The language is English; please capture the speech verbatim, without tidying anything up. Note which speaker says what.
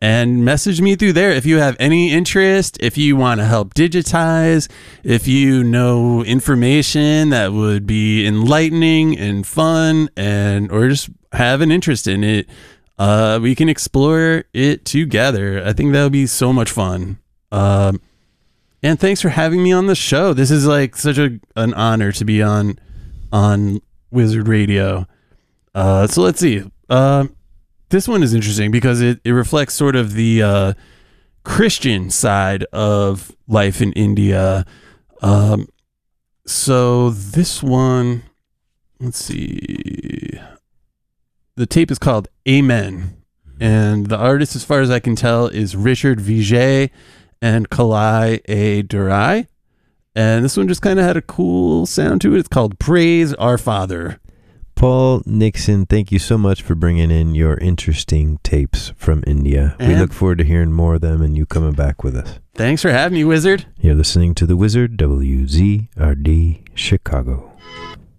Speaker 1: and message me through there if you have any interest, if you want to help digitize, if you know information that would be enlightening and fun, and or just have an interest in it. Uh, we can explore it together. I think that would be so much fun. Um, and thanks for having me on the show. This is like such a an honor to be on on Wizard Radio. Uh, so let's see. Uh, this one is interesting because it, it reflects sort of the uh, Christian side of life in India. Um, so this one, let's see. The tape is called Amen. And the artist, as far as I can tell, is Richard Vijay and Kalai A. Durai. And this one just kind of had a cool sound to it. It's called Praise Our Father.
Speaker 2: Paul Nixon, thank you so much for bringing in your interesting tapes from India. And we look forward to hearing more of them and you coming back with us.
Speaker 1: Thanks for having me, Wizard.
Speaker 2: You're listening to The Wizard, W Z R D, Chicago.